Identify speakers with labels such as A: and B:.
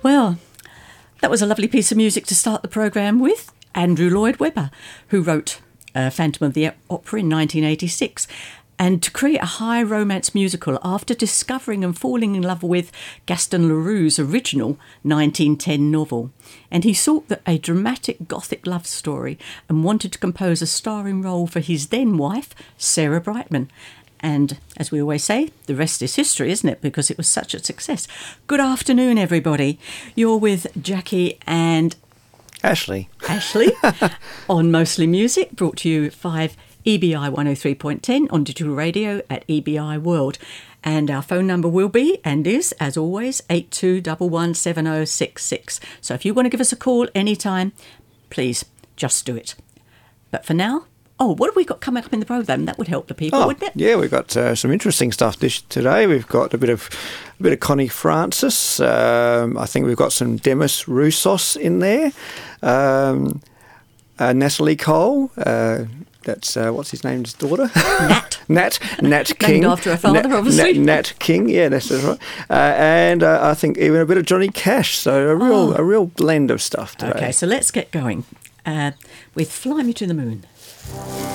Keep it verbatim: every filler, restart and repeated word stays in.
A: Well, that was a lovely piece of music to start the programme with. Andrew Lloyd Webber, who wrote uh, Phantom of the Opera in nineteen eighty-six. And to create a high romance musical after discovering and falling in love with Gaston Leroux's original nineteen ten novel. And he sought a dramatic Gothic love story and wanted to compose a starring role for his then wife, Sarah Brightman. And as we always say, the rest is history, isn't it? Because it was such a success. Good afternoon, everybody. You're with Jackie and
B: Ashley.
A: Ashley on Mostly Music, brought to you five E B I one oh three point one oh on digital radio at E B I World. And our phone number will be, and is, as always, eight two one one seven oh six six. So if you want to give us a call anytime, please just do it. But for now, oh, what have we got coming up in the programme? That would help the people,
B: oh,
A: wouldn't it?
B: Yeah, we've got uh, some interesting stuff this, today. We've got a bit of a bit of Connie Francis. Um, I think we've got some Demis Roussos in there. Um, uh, Natalie Cole. Uh, That's, uh, what's his name's daughter?
A: Nat.
B: Nat. Nat King.
A: Named after her father,
B: Nat,
A: obviously.
B: Nat, Nat King, yeah, that's right. Uh, and uh, I think even a bit of Johnny Cash. So a real,
A: Oh.
B: a real blend of stuff today.
A: Okay, so let's get going uh, with Fly Me to the Moon.